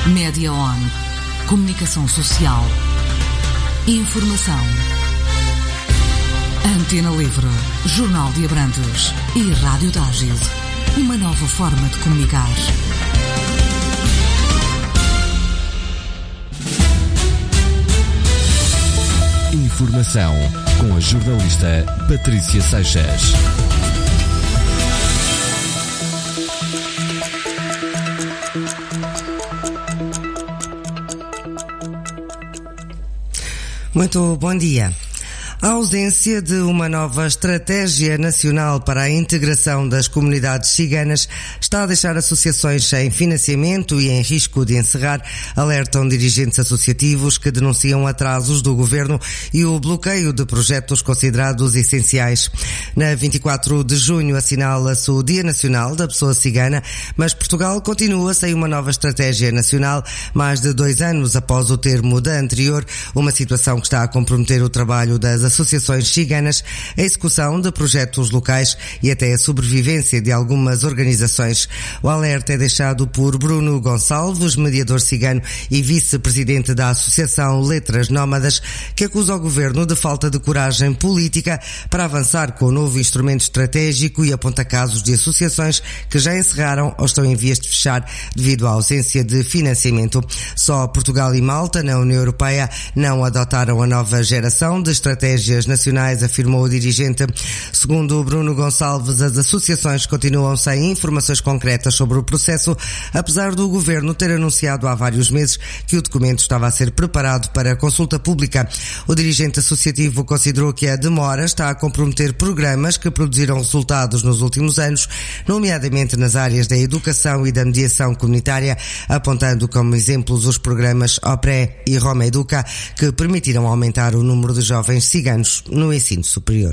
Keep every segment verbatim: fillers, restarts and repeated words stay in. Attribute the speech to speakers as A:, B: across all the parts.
A: Média On, comunicação social, informação. Antena Livre, Jornal de Abrantes e Rádio Tágil, uma nova forma de comunicar.
B: Informação com a jornalista Patrícia Seixas.
C: Muito bom dia. A ausência de uma nova estratégia nacional para a integração das comunidades ciganas está a deixar associações sem financiamento e em risco de encerrar, alertam dirigentes associativos que denunciam atrasos do governo e o bloqueio de projetos considerados essenciais. Na vinte e quatro de junho assinala-se o Dia Nacional da Pessoa Cigana, mas Portugal continua sem uma nova estratégia nacional, mais de dois anos após o termo da anterior, uma situação que está a comprometer o trabalho das associações ciganas, a execução de projetos locais e até a sobrevivência de algumas organizações. O alerta é deixado por Bruno Gonçalves, mediador cigano e vice-presidente da Associação Letras Nómadas, que acusa o governo de falta de coragem política para avançar com o novo instrumento estratégico e aponta casos de associações que já encerraram ou estão em vias de fechar devido à ausência de financiamento. Só Portugal e Malta, na União Europeia, não adotaram a nova geração de estratégias nacionais, afirmou o dirigente. Segundo Bruno Gonçalves, as associações continuam sem informações concretas sobre o processo, apesar do governo ter anunciado há vários meses que o documento estava a ser preparado para consulta pública. O dirigente associativo considerou que a demora está a comprometer programas que produziram resultados nos últimos anos, nomeadamente nas áreas da educação e da mediação comunitária, apontando como exemplos os programas OPRE e Roma Educa, que permitiram aumentar o número de jovens ciganos no ensino superior.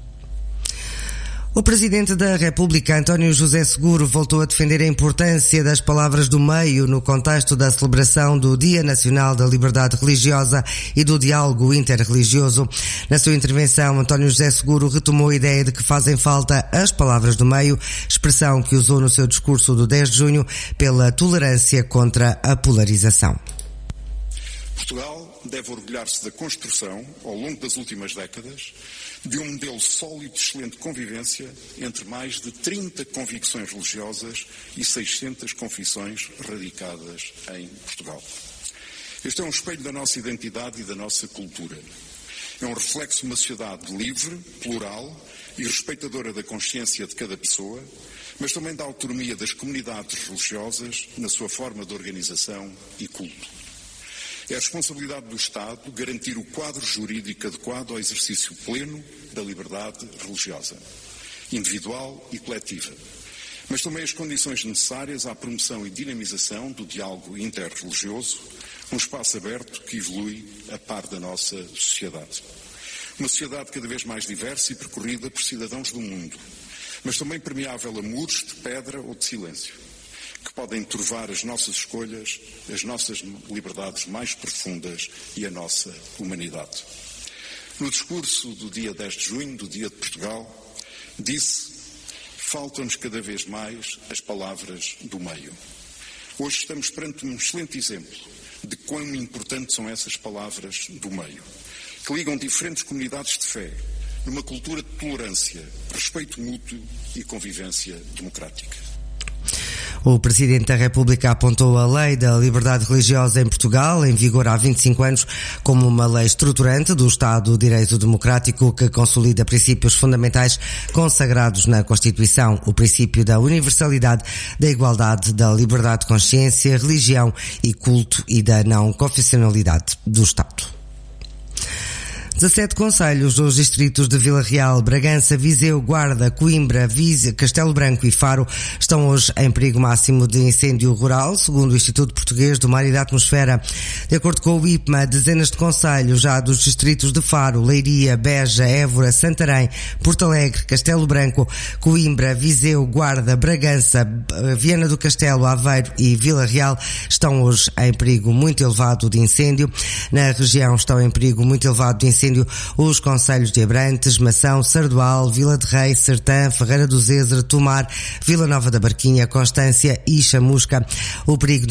C: O Presidente da República, António José Seguro, voltou a defender a importância das palavras do meio no contexto da celebração do Dia Nacional da Liberdade Religiosa e do Diálogo Interreligioso. Na sua intervenção, António José Seguro retomou a ideia de que fazem falta as palavras do meio, expressão que usou no seu discurso do dez de junho pela tolerância contra a polarização.
D: Portugal deve orgulhar-se da construção, ao longo das últimas décadas, de um modelo sólido de excelente convivência entre mais de trinta convicções religiosas e seiscentas confissões radicadas em Portugal. Este é um espelho da nossa identidade e da nossa cultura. É um reflexo de uma sociedade livre, plural e respeitadora da consciência de cada pessoa, mas também da autonomia das comunidades religiosas na sua forma de organização e culto. É a responsabilidade do Estado garantir o quadro jurídico adequado ao exercício pleno da liberdade religiosa, individual e coletiva, mas também as condições necessárias à promoção e dinamização do diálogo interreligioso, um espaço aberto que evolui a par da nossa sociedade. Uma sociedade cada vez mais diversa e percorrida por cidadãos do mundo, mas também permeável a muros de pedra ou de silêncio, que podem turvar as nossas escolhas, as nossas liberdades mais profundas e a nossa humanidade. No discurso do dia dez de junho, do Dia de Portugal, disse: faltam-nos cada vez mais as palavras do meio. Hoje estamos perante um excelente exemplo de quão importantes são essas palavras do meio, que ligam diferentes comunidades de fé numa cultura de tolerância, respeito mútuo e convivência democrática.
C: O Presidente da República apontou a Lei da Liberdade Religiosa em Portugal, em vigor há vinte e cinco anos, como uma lei estruturante do Estado de Direito Democrático que consolida princípios fundamentais consagrados na Constituição, o princípio da universalidade, da igualdade, da liberdade de consciência, religião e culto e da não confessionalidade do Estado. dezassete concelhos dos distritos de Vila Real, Bragança, Viseu, Guarda, Coimbra, Viseu, Castelo Branco e Faro estão hoje em perigo máximo de incêndio rural, segundo o Instituto Português do Mar e da Atmosfera. De acordo com o I P M A, dezenas de concelhos já dos distritos de Faro, Leiria, Beja, Évora, Santarém, Porto Alegre, Castelo Branco, Coimbra, Viseu, Guarda, Bragança, Viana do Castelo, Aveiro e Vila Real estão hoje em perigo muito elevado de incêndio. Na região estão em perigo muito elevado de incêndio os concelhos de Abrantes, Mação, Sardual, Vila de Rei, Sertã, Ferreira do Zezer, Tomar, Vila Nova da Barquinha, Constância e Chamusca. O perigo